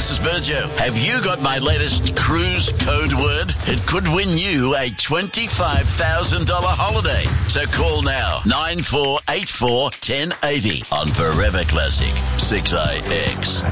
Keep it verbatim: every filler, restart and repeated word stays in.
this is Virgil. Have you got my latest cruise code word? It could win you a twenty-five thousand dollars holiday. So call now, nine four eight four, one zero eight zero on Forever Classic six I X.